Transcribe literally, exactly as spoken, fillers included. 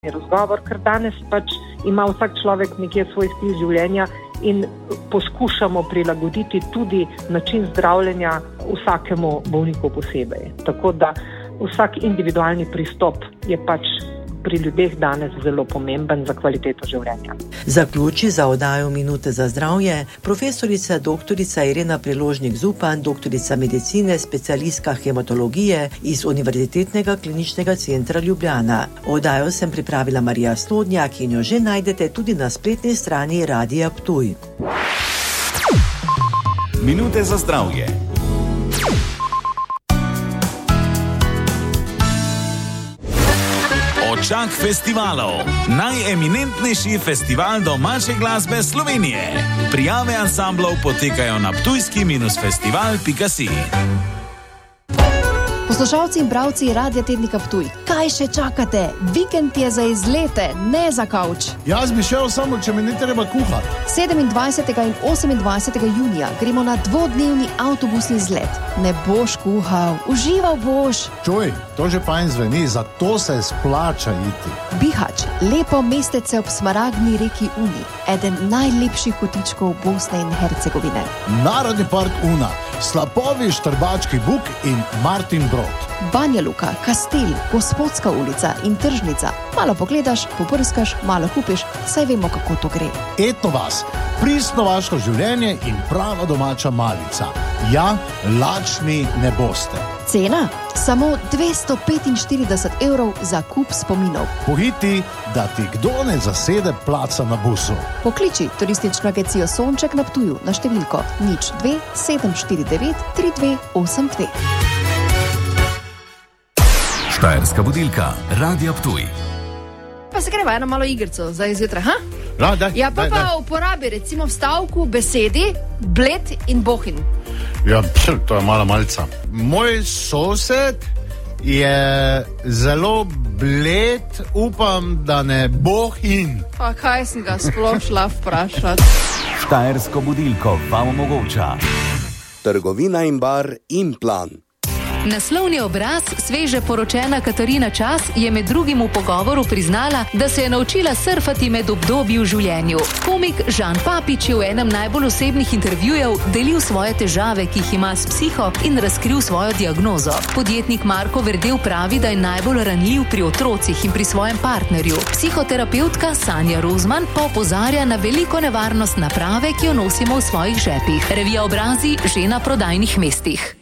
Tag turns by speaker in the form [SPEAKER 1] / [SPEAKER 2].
[SPEAKER 1] razgovor, ker danes pač ima vsak človek nekje svoj stil življenja in poskušamo prilagoditi tudi način zdravljenja vsakemu bolniku posebej. Tako da vsak individualni pristop je pač pri ljudeh danes zelo pomemben za kvaliteto življenja.
[SPEAKER 2] Zaključi za oddajo Minute za zdravje profesorica doktorica Irena Preložnik-Zupan, doktorica medicine, specialistka hematologije iz Univerzitetnega kliničnega centra Ljubljana. Oddajo sem pripravila Marija Slodnjak in jo že najdete tudi na spletni strani Radia Ptuj.
[SPEAKER 3] Minute za zdravje. Očak festivalov. Najeminentnejši festival domače glasbe Slovenije. Prijave ansamblov potekajo na ptujski festival pika si.
[SPEAKER 4] Poslušalci in bralci Radia Tednika Ptuj, kaj še čakate? Vikend je za izlete, ne za kavč.
[SPEAKER 5] Jaz bi šel samo, če mi ne treba kuhati.
[SPEAKER 4] sedemindvajsetega in osemindvajsetega junija gremo na dvodnevni avtobusni izlet. Ne boš kuhal, užival boš.
[SPEAKER 5] Čuj, to že fajn zveni, zato se splača iti.
[SPEAKER 4] Bihać, lepo mestece ob smaragdni reki Uni, eden najlepših kotičkov Bosne in Hercegovine.
[SPEAKER 5] Narodni park Una, slapovi Štrbački buk in Martin Brod.
[SPEAKER 4] Banja Luka, Kastel, Gospodska ulica in tržnica. Malo pogledaš, poprskaš, malo kupiš, saj vemo, kako to gre.
[SPEAKER 5] Etno vas, pristno vaško življenje in prava domača malica. Ja, lačni ne boste.
[SPEAKER 4] Cena? Samo dvesto petinštirideset evrov za kup spominov.
[SPEAKER 5] Pohiti, da ti kdo ne zasede placa na busu.
[SPEAKER 4] Pokliči turistično agencijo Sonček na Ptuju na številko nič dve sedem štiri devet tri dve osem dve.
[SPEAKER 3] Štajerska budilka, Radia Ptuj.
[SPEAKER 6] Pa se greva eno malo igrico za izjutraj, ha?
[SPEAKER 5] Da, da,
[SPEAKER 6] ja, pa
[SPEAKER 5] da,
[SPEAKER 6] pa
[SPEAKER 5] da.
[SPEAKER 6] uporabi recimo v stavku besedi bled in bohin.
[SPEAKER 5] Ja, pš, to je mala malca. Moj sosed je zelo bled, upam, da ne bohin.
[SPEAKER 6] Pa kaj sem ga sploh šla vprašati?
[SPEAKER 3] Štajersko budilko vam omogoča
[SPEAKER 7] Trgovina in bar Implan.
[SPEAKER 8] Naslovni obraz, sveže poročena Katarina Čas je med drugim v pogovoru priznala, da se je naučila surfati med obdobji v življenju. Komik Žan Papič je v enem najbolj osebnih intervjujev delil svoje težave, ki jih ima s psiho, in razkril svojo diagnozo. Podjetnik Marko Verdel pravi, da je najbolj ranljiv pri otrocih in pri svojem partnerju. Psihoterapeutka Sanja Rozman pa opozarja na veliko nevarnost naprave, ki jo nosimo v svojih žepih. Revija Obrazi že na prodajnih mestih.